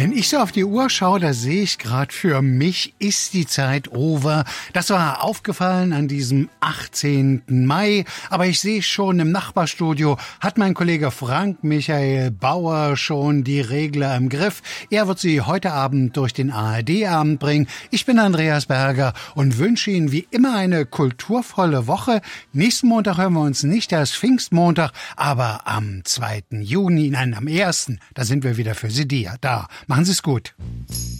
Wenn ich so auf die Uhr schaue, da sehe ich gerade, für mich ist die Zeit over. Das war aufgefallen an diesem 18. Mai. Aber ich sehe schon, im Nachbarstudio hat mein Kollege Frank Michael Bauer schon die Regler im Griff. Er wird sie heute Abend durch den ARD-Abend bringen. Ich bin Andreas Berger und wünsche Ihnen wie immer eine kulturvolle Woche. Nächsten Montag hören wir uns nicht, erst Pfingstmontag, aber am 2. Juni, nein, am 1., da sind wir wieder für Sie da. Machen Sie es gut.